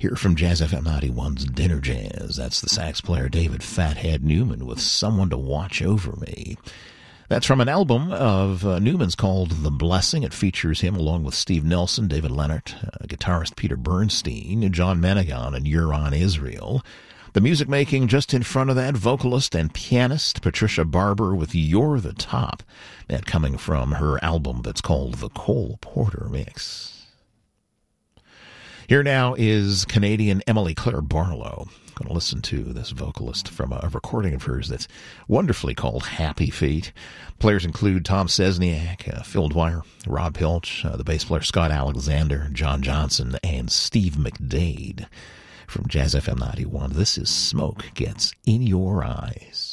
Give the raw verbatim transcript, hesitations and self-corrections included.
Here from Jazz F M ninety-one's Dinner Jazz, that's the sax player David Fathead Newman with Someone to Watch Over Me. That's from an album of uh, Newman's called The Blessing. It features him along with Steve Nelson, David Leonard, uh, guitarist Peter Bernstein, John Menegon, and Yuron Israel. The music making just in front of that, vocalist and pianist Patricia Barber with You're the Top. That coming from her album that's called The Cole Porter Mix. Here now is Canadian Emily Claire Barlow. I'm going to listen to this vocalist from a recording of hers that's wonderfully called Happy Feet. Players include Tom Sesniak, uh, Phil Dwyer, Rob Pilch, uh, the bass player Scott Alexander, John Johnson, and Steve McDade. From Jazz F M ninety-one, this is Smoke Gets in Your Eyes.